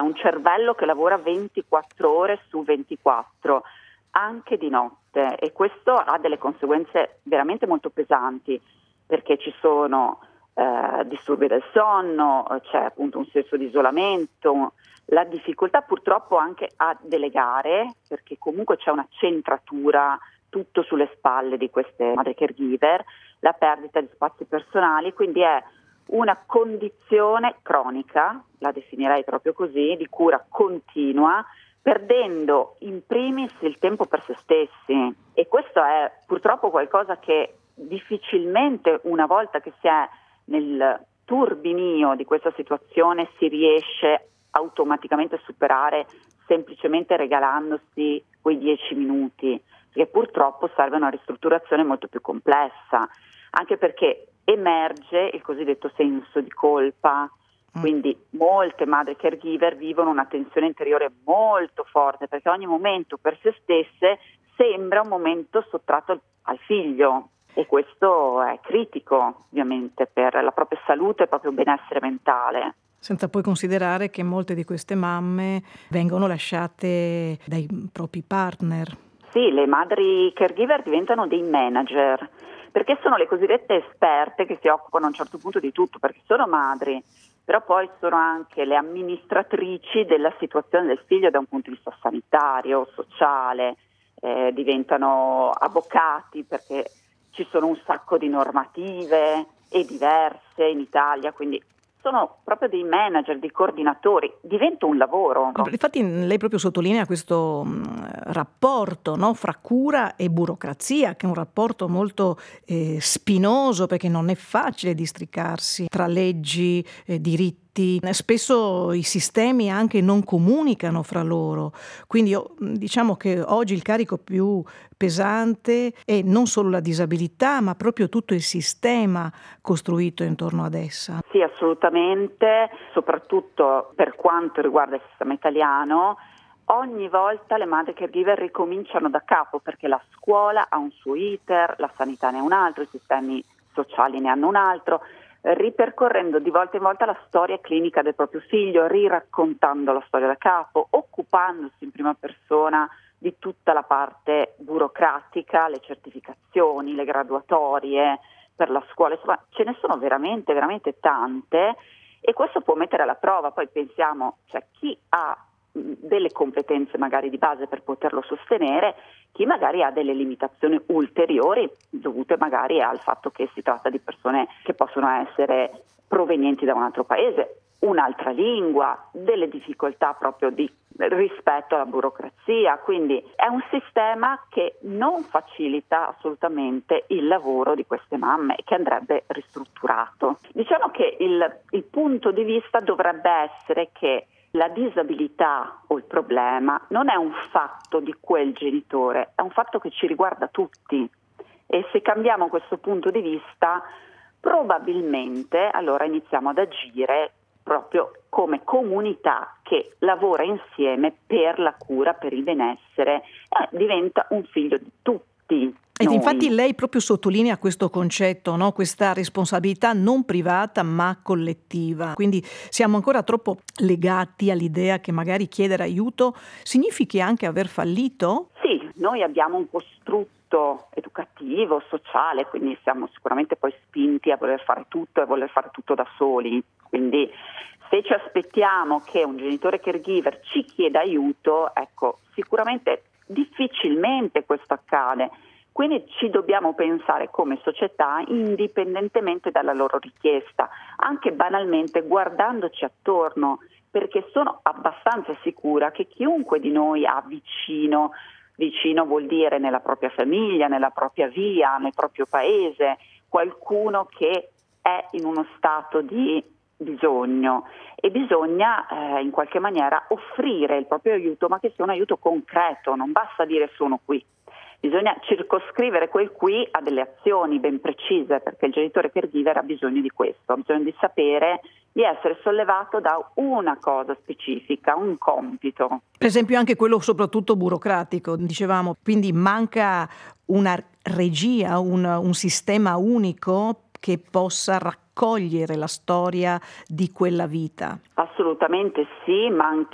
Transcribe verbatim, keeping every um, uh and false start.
un cervello che lavora ventiquattro ore su ventiquattro, anche di notte, e questo ha delle conseguenze veramente molto pesanti, perché ci sono eh, disturbi del sonno, c'è appunto un senso di isolamento, la difficoltà purtroppo anche a delegare, perché comunque c'è una centratura tutto sulle spalle di queste madri caregiver, la perdita di spazi personali, quindi è una condizione cronica, la definirei proprio così, di cura continua, perdendo in primis il tempo per se stessi, e questo è purtroppo qualcosa che difficilmente, una volta che si è nel turbinio di questa situazione, si riesce automaticamente a superare semplicemente regalandosi quei dieci minuti, perché purtroppo serve una ristrutturazione molto più complessa, anche perché emerge il cosiddetto senso di colpa. Quindi molte madri caregiver vivono una tensione interiore molto forte, perché ogni momento per se stesse sembra un momento sottratto al, al figlio, e questo è critico ovviamente per la propria salute e il proprio benessere mentale. Senza poi considerare che molte di queste mamme vengono lasciate dai propri partner. Sì, le madri caregiver diventano dei manager, perché sono le cosiddette esperte che si occupano a un certo punto di tutto, perché sono madri, però poi sono anche le amministratrici della situazione del figlio da un punto di vista sanitario, sociale, eh, diventano avvocati perché ci sono un sacco di normative e diverse in Italia, quindi sono proprio dei manager, dei coordinatori, diventa un lavoro. Infatti lei proprio sottolinea questo mh, rapporto, no, fra cura e burocrazia, che è un rapporto molto eh, spinoso, perché non è facile districarsi tra leggi, eh, diritti. Spesso i sistemi anche non comunicano fra loro, quindi io, diciamo che oggi il carico più pesante è non solo la disabilità, ma proprio tutto il sistema costruito intorno ad essa. Sì, assolutamente, soprattutto per quanto riguarda il sistema italiano. Ogni volta le madri caregiver ricominciano da capo, perché la scuola ha un suo iter, la sanità ne ha un altro, i sistemi sociali ne hanno un altro, ripercorrendo di volta in volta la storia clinica del proprio figlio, riraccontando la storia da capo, occupandosi in prima persona di tutta la parte burocratica, le certificazioni, le graduatorie per la scuola, insomma ce ne sono veramente, veramente tante, e questo può mettere alla prova. Poi pensiamo, cioè chi ha delle competenze magari di base per poterlo sostenere, chi magari ha delle limitazioni ulteriori dovute magari al fatto che si tratta di persone che possono essere provenienti da un altro paese, un'altra lingua, delle difficoltà proprio di rispetto alla burocrazia. Quindi è un sistema che non facilita assolutamente il lavoro di queste mamme e che andrebbe ristrutturato. Diciamo che il, il punto di vista dovrebbe essere che la disabilità o il problema non è un fatto di quel genitore, è un fatto che ci riguarda tutti, e se cambiamo questo punto di vista probabilmente allora iniziamo ad agire proprio come comunità che lavora insieme per la cura, per il benessere, e diventa un figlio di tutti. Ed noi. infatti lei proprio sottolinea questo concetto, no? Questa responsabilità non privata ma collettiva. Quindi siamo ancora troppo legati all'idea che magari chiedere aiuto significhi anche aver fallito? Sì, noi abbiamo un costrutto educativo, sociale, quindi siamo sicuramente poi spinti a voler fare tutto e a voler fare tutto da soli. Quindi se ci aspettiamo che un genitore caregiver ci chieda aiuto, ecco, sicuramente difficilmente questo accade. Quindi ci dobbiamo pensare come società indipendentemente dalla loro richiesta, anche banalmente guardandoci attorno, perché sono abbastanza sicura che chiunque di noi ha vicino, vicino vuol dire nella propria famiglia, nella propria via, nel proprio paese, qualcuno che è in uno stato di bisogno, e bisogna eh, in qualche maniera offrire il proprio aiuto, ma che sia un aiuto concreto, non basta dire sono qui. Bisogna circoscrivere quel qui a delle azioni ben precise, perché il genitore caregiver ha bisogno di questo, ha bisogno di sapere di essere sollevato da una cosa specifica, un compito. Per esempio anche quello soprattutto burocratico, dicevamo, quindi manca una regia, un, un sistema unico che possa raccogliere la storia di quella vita. Assolutamente sì, manca